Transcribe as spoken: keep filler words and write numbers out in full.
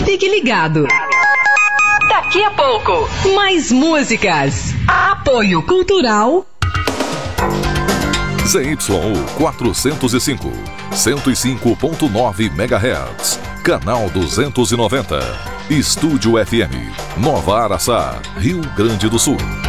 Fique ligado. Daqui a pouco, mais músicas. Apoio Cultural Z Y U quatrocentos e cinco, cento e cinco ponto nove megahertz, canal duzentos e noventa, Estúdio F M, Nova Araçá, Rio Grande do Sul.